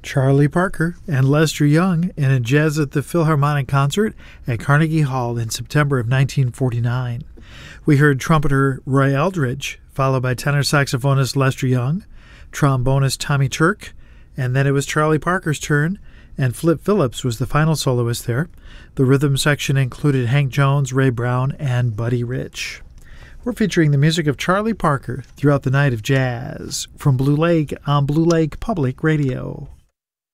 Charlie Parker and Lester Young in a Jazz at the Philharmonic concert at Carnegie Hall in September of 1949. We heard trumpeter Roy Eldridge, followed by tenor saxophonist Lester Young, trombonist Tommy Turk, and then it was Charlie Parker's turn, and Flip Phillips was the final soloist there. The rhythm section included Hank Jones, Ray Brown, and Buddy Rich. We're featuring the music of Charlie Parker throughout the night of jazz from Blue Lake on Blue Lake Public Radio.